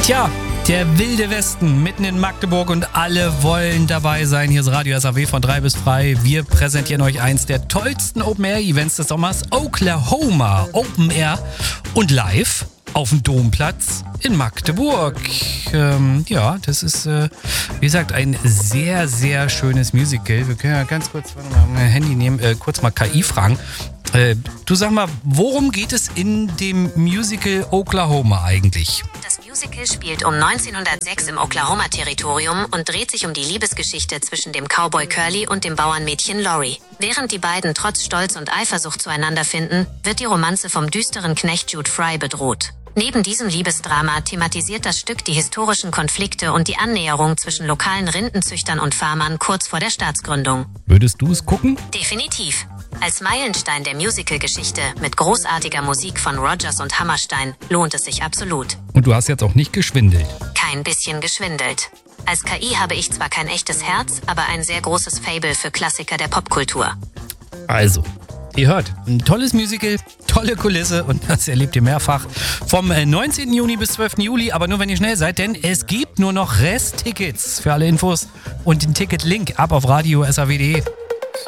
Tja, der wilde Westen mitten in Magdeburg und alle wollen dabei sein. Hier ist Radio SAW von 3 bis frei. Wir präsentieren euch eins der tollsten Open-Air-Events des Sommers. Oklahoma Open Air und live auf dem Domplatz in Magdeburg. Ja, das ist, wie gesagt, ein sehr, sehr schönes Musical. Wir können ja ganz kurz mein Handy nehmen, kurz mal KI fragen. Du sag mal, worum geht es in dem Musical Oklahoma eigentlich? Das Musical spielt um 1906 im Oklahoma-Territorium und dreht sich um die Liebesgeschichte zwischen dem Cowboy Curly und dem Bauernmädchen Lori. Während die beiden trotz Stolz und Eifersucht zueinander finden, wird die Romanze vom düsteren Knecht Jude Fry bedroht. Neben diesem Liebesdrama thematisiert das Stück die historischen Konflikte und die Annäherung zwischen lokalen Rindenzüchtern und Farmern kurz vor der Staatsgründung. Würdest du es gucken? Definitiv. Als Meilenstein der Musical-Geschichte mit großartiger Musik von Rodgers und Hammerstein lohnt es sich absolut. Und du hast jetzt auch nicht geschwindelt? Kein bisschen geschwindelt. Als KI habe ich zwar kein echtes Herz, aber ein sehr großes Faible für Klassiker der Popkultur. Also, ihr hört, ein tolles Musical, tolle Kulisse und das erlebt ihr mehrfach. Vom 19. Juni bis 12. Juli, aber nur wenn ihr schnell seid, denn es gibt nur noch Resttickets. Für alle Infos und den Ticketlink ab auf radio SAW.de.